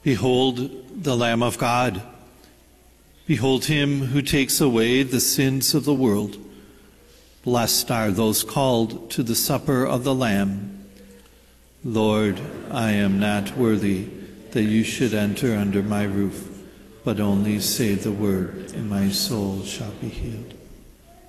Behold the Lamb of God. Behold him who takes away the sins of the world. Blessed are those called to the supper of the Lamb. Lord, I am not worthy that you should enter under my roof, but only say the word, and my soul shall be healed.